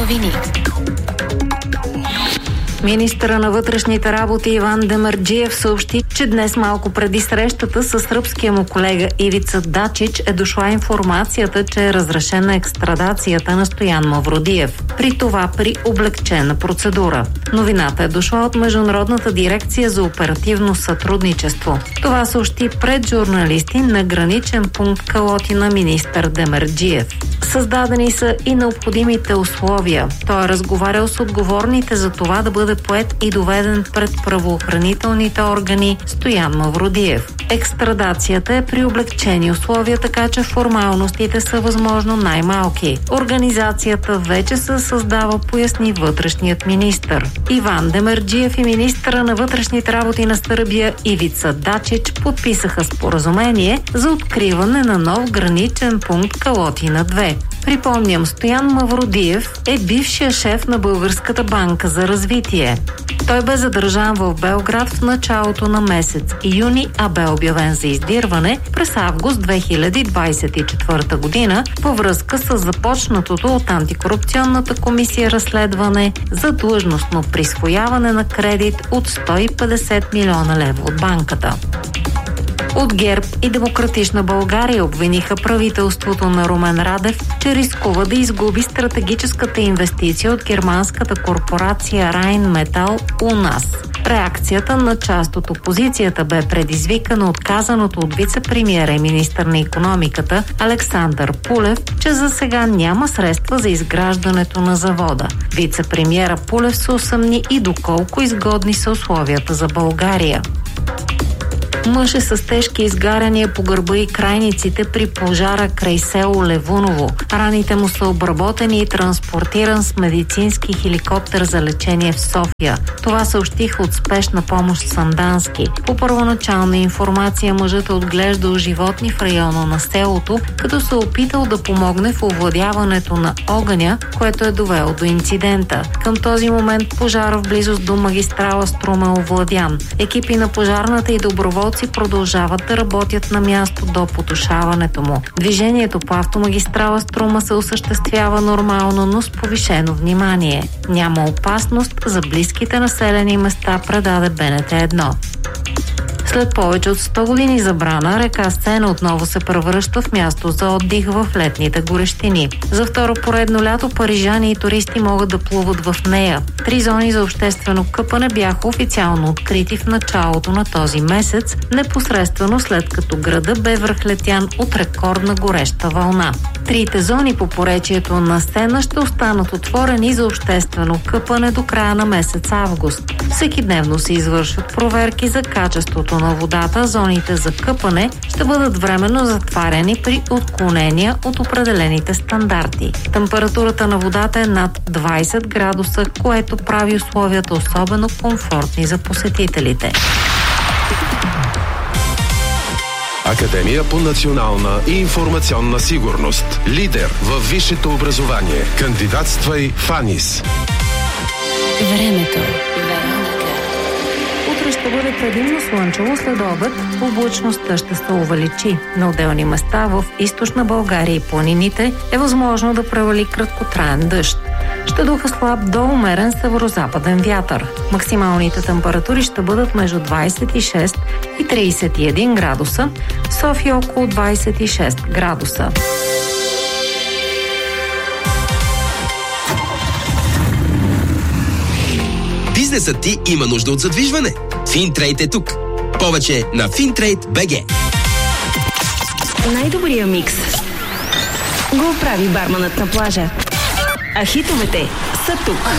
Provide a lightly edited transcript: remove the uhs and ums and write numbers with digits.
новини. Министъра на вътрешните работи Иван Демерджиев съобщи, че днес малко преди срещата с сръбския му колега Ивица Дачич е дошла информацията, че е разрешена екстрадацията на Стоян Мавродиев. При това при облекчена процедура. Новината е дошла от Международната дирекция за оперативно сътрудничество. Това съобщи пред журналисти на граничен пункт Калотина министър Демерджиев. Създадени са и необходимите условия. Той е разговарял с отговорните за това да бъде поет и доведен пред правоохранителните органи Стоян Мавродиев. Екстрадацията е при облекчени условия, така че формалностите са възможно най-малки. Организацията вече се създава, поясни вътрешният министър. Иван Демерджиев и министъра на вътрешните работи на Сърбия Ивица Дачич подписаха споразумение за откриване на нов граничен пункт Калотина 2. Припомням, Стоян Мавродиев е бившия шеф на Българската банка за развитие. Той бе задържан в Белград в началото на месец юни, а бе обявен за издирване през август 2024 година във връзка с започнатото от антикорупционната комисия разследване за длъжностно присвояване на кредит от 150 милиона лева от банката. От ГЕРБ и Демократична България обвиниха правителството на Румен Радев, че рискува да изгуби стратегическата инвестиция от германската корпорация Райнметал у нас. Реакцията на част от опозицията бе предизвикана от казаното от вице-премиера и министър на икономиката Александър Пулев, че за сега няма средства за изграждането на завода. Вице-премиера Пулев се усъмни и доколко изгодни са условията за България. Мъж е с тежки изгаряния по гърба и крайниците при пожара край село Левуново. Раните му са обработени и транспортиран с медицински хеликоптер за лечение в София. Това съобщиха от спешна помощ Сандански. По първоначална информация мъжът е отглеждал животни в района на селото, като се опитал да помогне в овладяването на огъня, което е довело до инцидента. Към този момент пожар в близост до магистрала Струма е овладян. Екипи на пожарната и доброволци продължават да работят на място до потушаването му. Движението по автомагистрала Струма се осъществява нормално, но с повишено внимание. Няма опасност за близките населени места, предаде БНТ1. След повече от 100 години забрана, река Сена отново се превръща в място за отдих в летните горещини. За второ поредно лято парижани и туристи могат да плуват в нея. 3 зони за обществено къпане бяха официално открити в началото на този месец, непосредствено след като града бе връхлетян от рекордна гореща вълна. 3 зони по поречието на Сена ще останат отворени за обществено къпане до края на месец август. Всекидневно се извършват проверки за качеството на водата. Зоните за къпане ще бъдат временно затваряни при отклонения от определените стандарти. Температурата на водата е над 20 градуса, което прави условията особено комфортни за посетителите. Академия по национална и информационна сигурност. Лидер във висшето образование. Кандидатствай в АНИС. Времето. Утре ще бъде предимно слънчево, след обед облачността ще се увеличи. На отделни места в източна България и планините е възможно да превали краткотраен дъжд. Ще духа слаб до умерен северозападен вятър. Максималните температури ще бъдат между 26 и 31 градуса, в София около 26 градуса. Бизнесът ти има нужда от задвижване. Финтрейд е тук. Повече на Fintrade.bg. Най-добрия микс го прави барманът на плажа. А хитовете са тук.